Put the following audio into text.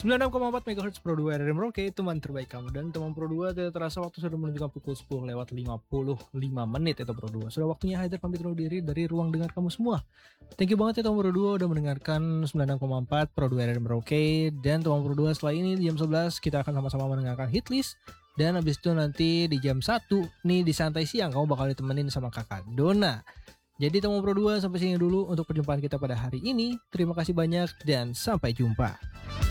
96,4 MHz Pro 2 RRM Merauke, teman terbaik kamu. Dan teman Pro 2, tidak terasa waktu sudah menunjukkan pukul 10:55 menit itu Pro 2. Sudah waktunya Haider pamit undur diri dari ruang dengar kamu semua. Thank you banget ya teman Pro 2 udah mendengarkan 96,4 Pro 2 RRM Merauke. Dan teman Pro 2 setelah ini di jam 11 kita akan sama-sama mendengarkan hitlist. Dan habis itu nanti di jam 1 nih di santai siang kamu bakal ditemenin sama kakak Dona. Jadi teman Pro 2 sampai sini dulu untuk perjumpaan kita pada hari ini. Terima kasih banyak dan sampai jumpa.